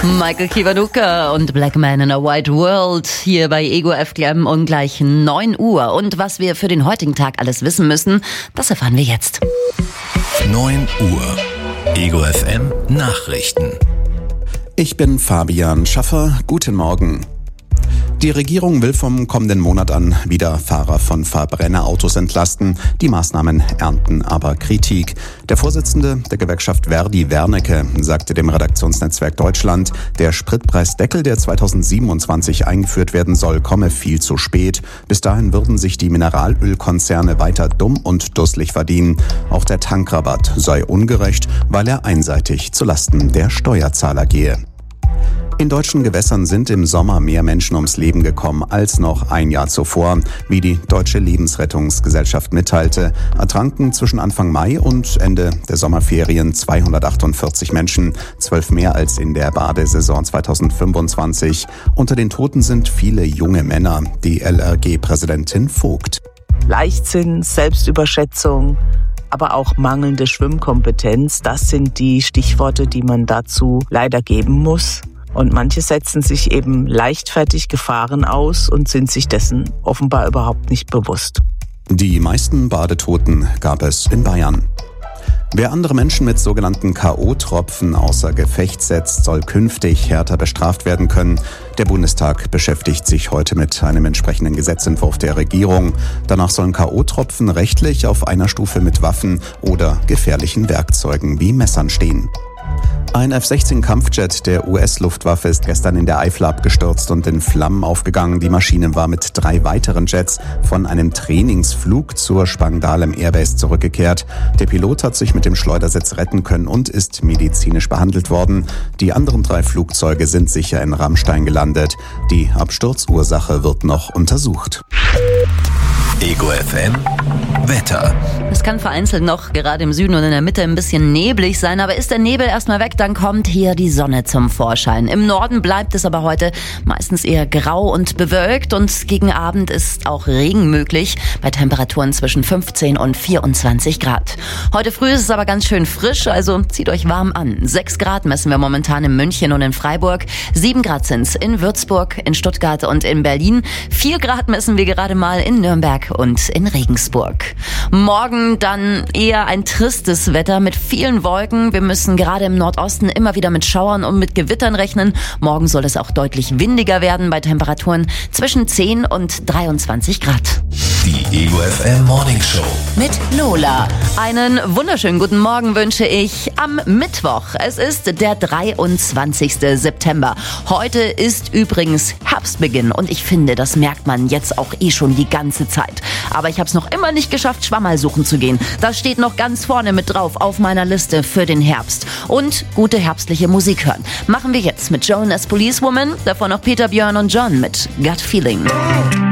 Michael Kiwanuka und Black Man in a White World hier bei Ego FM um gleich 9 Uhr. Und was wir für den heutigen Tag alles wissen müssen, das erfahren wir jetzt. 9 Uhr. Ego FM Nachrichten. Ich bin Fabian Schaffer. Guten Morgen. Die Regierung will vom kommenden Monat an wieder Fahrer von Verbrennerautos entlasten. Die Maßnahmen ernten aber Kritik. Der Vorsitzende der Gewerkschaft Verdi, Wernicke, sagte dem Redaktionsnetzwerk Deutschland, der Spritpreisdeckel, der 2027 eingeführt werden soll, komme viel zu spät. Bis dahin würden sich die Mineralölkonzerne weiter dumm und dusselig verdienen. Auch der Tankrabatt sei ungerecht, weil er einseitig zulasten der Steuerzahler gehe. In deutschen Gewässern sind im Sommer mehr Menschen ums Leben gekommen als noch ein Jahr zuvor. Wie die Deutsche Lebensrettungsgesellschaft mitteilte, ertranken zwischen Anfang Mai und Ende der Sommerferien 248 Menschen, 12 mehr als in der Badesaison 2025. Unter den Toten sind viele junge Männer, die LRG-Präsidentin Vogt. Leichtsinn, Selbstüberschätzung, aber auch mangelnde Schwimmkompetenz, das sind die Stichworte, die man dazu leider geben muss. Und manche setzen sich eben leichtfertig Gefahren aus und sind sich dessen offenbar überhaupt nicht bewusst. Die meisten Badetoten gab es in Bayern. Wer andere Menschen mit sogenannten K.O.-Tropfen außer Gefecht setzt, soll künftig härter bestraft werden können. Der Bundestag beschäftigt sich heute mit einem entsprechenden Gesetzentwurf der Regierung. Danach sollen K.O.-Tropfen rechtlich auf einer Stufe mit Waffen oder gefährlichen Werkzeugen wie Messern stehen. Ein F-16-Kampfjet der US-Luftwaffe ist gestern in der Eifel abgestürzt und in Flammen aufgegangen. Die Maschine war mit 3 weiteren Jets von einem Trainingsflug zur Spangdahlem Airbase zurückgekehrt. Der Pilot hat sich mit dem Schleudersitz retten können und ist medizinisch behandelt worden. Die anderen 3 Flugzeuge sind sicher in Rammstein gelandet. Die Absturzursache wird noch untersucht. Ego FM Wetter. Es kann vereinzelt noch gerade im Süden und in der Mitte ein bisschen neblig sein, aber ist der Nebel erstmal weg, dann kommt hier die Sonne zum Vorschein. Im Norden bleibt es aber heute meistens eher grau und bewölkt und gegen Abend ist auch Regen möglich bei Temperaturen zwischen 15 und 24 Grad. Heute früh ist es aber ganz schön frisch, also zieht euch warm an. 6 Grad messen wir momentan in München und in Freiburg, 7 Grad sind es in Würzburg, in Stuttgart und in Berlin, 4 Grad messen wir gerade mal in Nürnberg und in Regensburg. Morgen dann eher ein tristes Wetter mit vielen Wolken. Wir müssen gerade im Nordosten immer wieder mit Schauern und mit Gewittern rechnen. Morgen soll es auch deutlich windiger werden bei Temperaturen zwischen 10 und 23 Grad. Die Ego FM Morning Show Mit Lola. Einen wunderschönen guten Morgen wünsche ich am Mittwoch. Es ist der 23. September. Heute ist übrigens Herbstbeginn und ich finde, das merkt man jetzt auch schon die ganze Zeit. Aber ich habe es noch immer nicht geschafft, Schwammerl suchen zu gehen. Das steht noch ganz vorne mit drauf auf meiner Liste für den Herbst. Und gute herbstliche Musik hören. Machen wir jetzt mit Joan as Policewoman, davor noch Peter, Björn und John mit Gut Feeling.